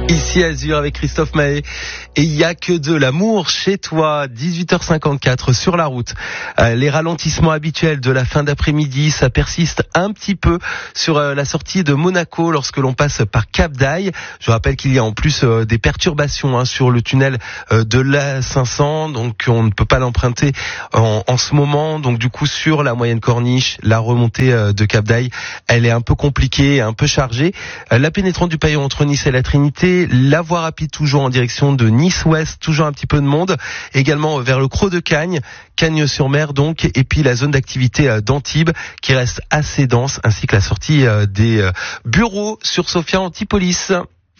Ici Azur avec Christophe Mahé et il y a que de l'amour chez toi. 18h54 sur la route. Les ralentissements habituels de la fin d'après-midi, ça persiste un petit peu sur la sortie de Monaco lorsque l'on passe par Cap d'Aille. Je rappelle qu'il y a en plus des perturbations sur le tunnel de l'A500, donc on ne peut pas l'emprunter en ce moment. Donc du coup sur la moyenne corniche, la remontée de Cap d'Aille, elle est un peu compliquée, un peu chargée. La pénétrante du Paillon entre Nice et la Trinité, la voie rapide toujours en direction de Nice-Ouest, toujours un petit peu de monde, également vers le Creux de Cagnes, Cagnes-sur-Mer donc, et puis la zone d'activité d'Antibes qui reste assez dense, ainsi que la sortie des bureaux sur Sophia Antipolis.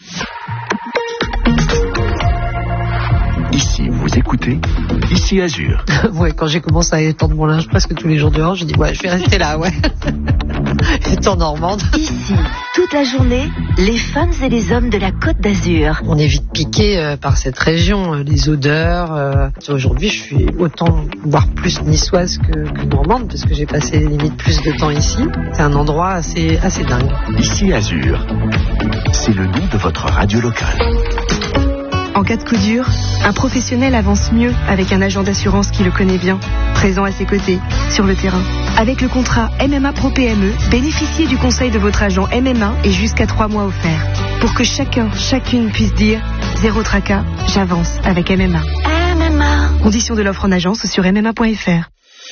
Ici, vous écoutez, ici Azur. Ouais, quand j'ai commencé à étendre mon linge presque tous les jours dehors, je dis ouais, je vais rester là, ouais. Étant normande. Ici, toute la journée, les femmes et les hommes de la Côte d'Azur. On est vite piqué par cette région, les odeurs. Aujourd'hui, je suis autant, voire plus niçoise que normande, parce que j'ai passé limite plus de temps ici. C'est un endroit assez dingue. Ici Azur, c'est le nom de votre radio locale. En cas de coup dur, un professionnel avance mieux avec un agent d'assurance qui le connaît bien, présent à ses côtés, sur le terrain. Avec le contrat MMA Pro PME, bénéficiez du conseil de votre agent MMA et jusqu'à 3 mois offerts. Pour que chacune puisse dire « Zéro tracas, j'avance avec MMA ». MMA. Conditions de l'offre en agence sur mma.fr.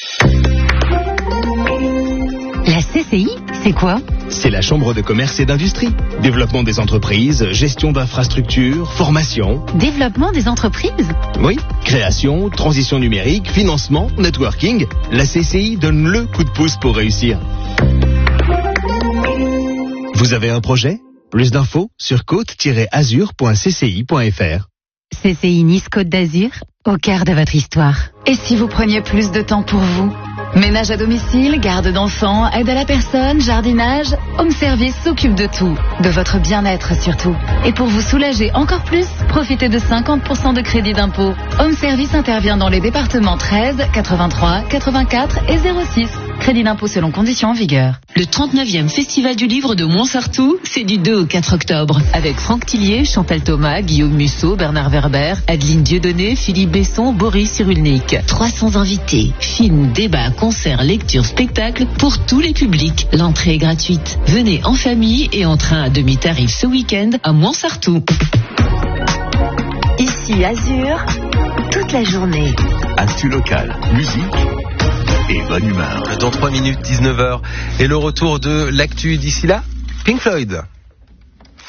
La CCI, c'est quoi ? C'est la Chambre de commerce et d'industrie. Développement des entreprises, gestion d'infrastructures, formation. Développement des entreprises ? Oui, création, transition numérique, financement, networking. La CCI donne le coup de pouce pour réussir. Vous avez un projet ? Plus d'infos sur côte-azur.cci.fr. CCI Nice Côte d'Azur, au cœur de votre histoire. Et si vous preniez plus de temps pour vous ? Ménage à domicile, garde d'enfants, aide à la personne, jardinage, Home Service s'occupe de tout, de votre bien-être surtout. Et pour vous soulager encore plus, profitez de 50% de crédit d'impôt. Home Service intervient dans les départements 13, 83, 84 et 06. Crédit d'impôt selon conditions en vigueur. Le 39e Festival du Livre de Montsartou, c'est du 2 au 4 octobre. Avec Franck Tillier, Chantal Thomas, Guillaume Musso, Bernard Werber, Adeline Dieudonné, Philippe Besson, Boris Cyrulnik. 300 invités, films, débats, concerts, lectures, spectacles pour tous les publics. L'entrée est gratuite. Venez en famille et en train à demi-tarif ce week-end à Montsartou. Ici Azur, toute la journée. Actu local, musique et bonne humeur. Dans 3 minutes, 19h, et le retour de l'actu. D'ici là, Pink Floyd.